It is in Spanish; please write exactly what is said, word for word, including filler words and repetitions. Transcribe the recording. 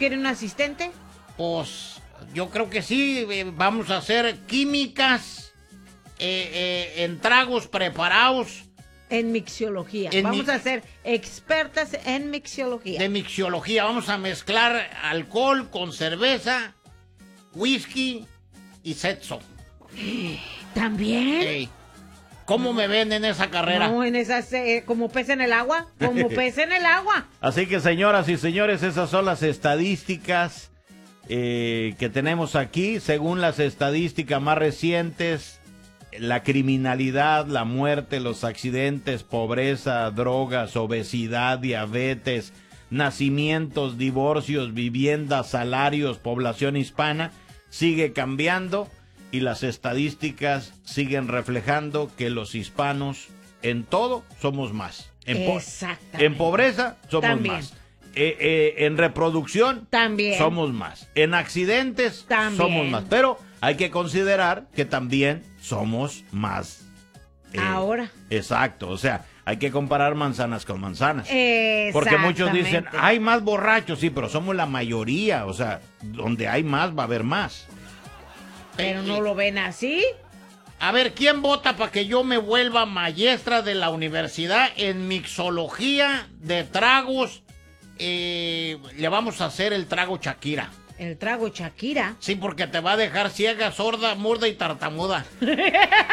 quiere un asistente? Pues yo creo que sí, eh, vamos a hacer químicas eh, eh, en tragos preparados. En mixiología. En Vamos mix- a ser expertas en mixiología. De mixiología, vamos a mezclar alcohol con cerveza, whisky y sexo. ¿También? Ey, ¿cómo me ven en esa carrera? No, en esas, eh, como pez en el agua, como pez en el agua. Así que, señoras y señores, esas son las estadísticas eh, que tenemos aquí. Según las estadísticas más recientes, la criminalidad, la muerte, los accidentes, pobreza, drogas, obesidad, diabetes, nacimientos, divorcios, viviendas, salarios, población hispana, sigue cambiando y las estadísticas siguen reflejando que los hispanos en todo somos más. En, po- Exactamente. en pobreza somos También. más. Eh, eh, en reproducción También. somos más. En accidentes También. somos más. Pero hay que considerar que también somos más. eh, Ahora. Exacto. O sea, hay que comparar manzanas con manzanas. Exactamente. Porque muchos dicen, hay más borrachos, sí, pero somos la mayoría. O sea, donde hay más va a haber más. Pero no lo ven así. A ver, ¿quién vota para que yo me vuelva maestra de la universidad en mixología de tragos? Eh, le vamos a hacer el trago Shakira. El trago Shakira. Sí, porque te va a dejar ciega, sorda, muda y tartamuda.